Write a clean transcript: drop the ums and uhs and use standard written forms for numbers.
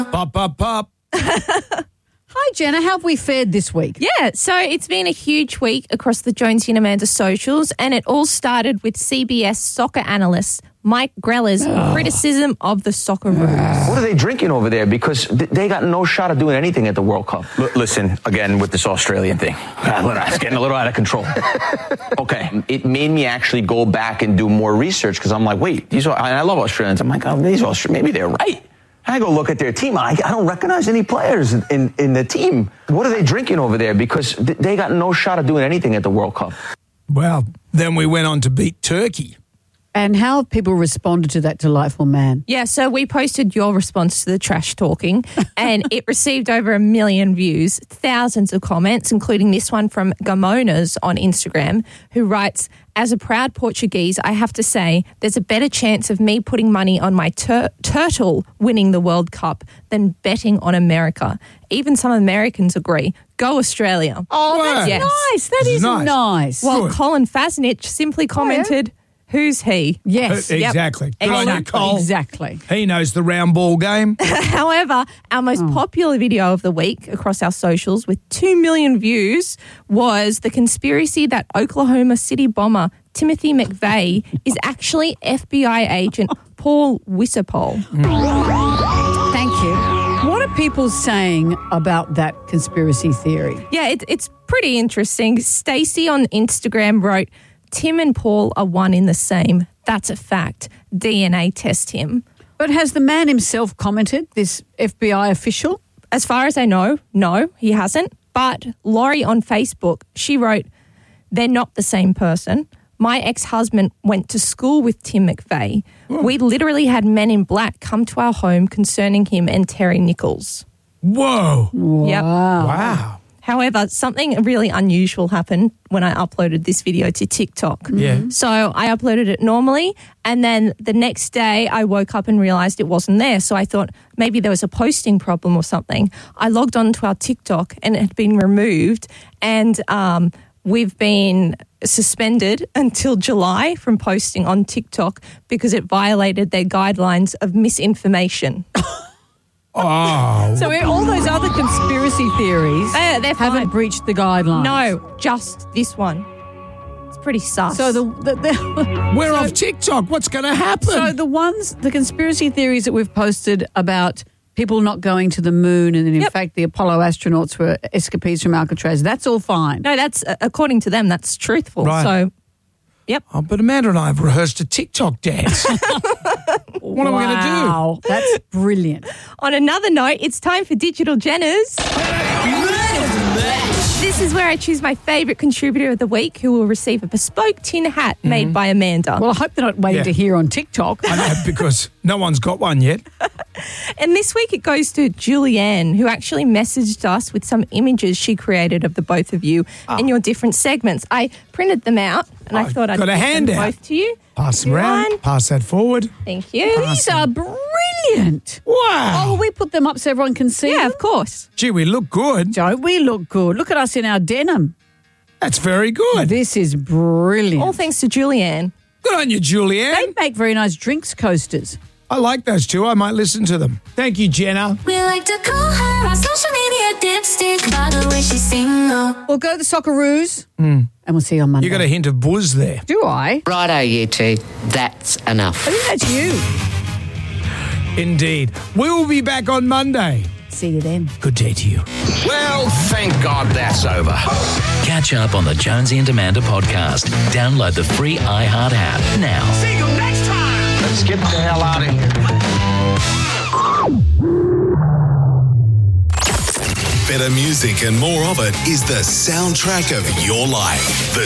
Pop, pop, pop. Hi, Jenna. How have we fared this week? Yeah, so it's been a huge week across the Jonesy and Amanda socials, and it all started with CBS soccer analyst Mike Greller's criticism of the Socceroos. What are they drinking over there? Because they got no shot of doing anything at the World Cup. Listen, again, with this Australian thing. It's getting a little out of control. Okay. It made me actually go back and do more research because I'm like, wait, I love Australians. I'm like, these Australians, maybe they're right. I go look at their team. I don't recognize any players in the team. What are they drinking over there? Because they got no shot of doing anything at the World Cup. Well, then we went on to beat Turkey. And how have people responded to that delightful man? Yeah, so we posted your response to the trash talking, and it received over 1 million views, thousands of comments, including this one from Gamonas on Instagram, who writes, as a proud Portuguese, I have to say there's a better chance of me putting money on my turtle winning the World Cup than betting on America. Even some Americans agree. Go Australia. Oh, that's nice. That is nice. Well, Colin Fasnich simply commented, who's he? Yes. Exactly. Yep. Good on you, Cole. Exactly. He knows the round ball game. However, our most popular video of the week across our socials with 2 million views was the conspiracy that Oklahoma City bomber Timothy McVeigh is actually FBI agent Paul Wisapol. Thank you. What are people saying about that conspiracy theory? Yeah, it's pretty interesting. Stacey on Instagram wrote, Tim and Paul are one in the same. That's a fact. DNA test him. But has the man himself commented, this FBI official? As far as I know, no, he hasn't. But Laurie on Facebook, she wrote, they're not the same person. My ex-husband went to school with Tim McVeigh. We literally had men in black come to our home concerning him and Terry Nichols. Whoa. Yep. Wow. However, something really unusual happened when I uploaded this video to TikTok. Yeah. So I uploaded it normally, and then the next day I woke up and realised it wasn't there. So I thought maybe there was a posting problem or something. I logged on to our TikTok and it had been removed, and we've been suspended until July from posting on TikTok because it violated their guidelines of misinformation. Oh. So all those other conspiracy theories They're haven't fine. breached the guidelines? No, just this one. It's pretty sus. So We're off TikTok. What's going to happen? So the conspiracy theories that we've posted about people not going to the moon and then in fact the Apollo astronauts were escapees from Alcatraz, that's all fine. No, that's, according to them, that's truthful. Right. So, yep. Oh, but Amanda and I have rehearsed a TikTok dance. What are we going to do? Wow, that's brilliant. On another note, it's time for Digital Jenners. This is where I choose my favourite contributor of the week who will receive a bespoke tin hat made by Amanda. Well, I hope they're not waiting to hear on TikTok. I know, because no one's got one yet. And this week it goes to Julianne, who actually messaged us with some images she created of the both of you and your different segments. I printed them out and I thought I'd got a give them handout. both to you. Pass them around. Pass that forward. Thank you. These are brilliant. Wow. Oh, we put them up so everyone can see Yeah, them? of course. Gee, we look good. Don't we look good? Look at us in our denim. That's very good. This is brilliant. All thanks to Julianne. Good on you, Julianne. They make very nice drinks coasters. I like those two. I might listen to them. Thank you, Jenna. We like to call her on social media dipstick by the way she single. We'll go to the Socceroos and we'll see you on Monday. You got a hint of buzz there. Do I? Righto, you two. That's enough. I think that's you. Indeed. We will be back on Monday. See you then. Good day to you. Well, thank God that's over. Catch up on the Jonesy and Amanda podcast. Download the free iHeart app now. See you next time. Let's get the hell out of here. Better music and more of it is the soundtrack of your life. The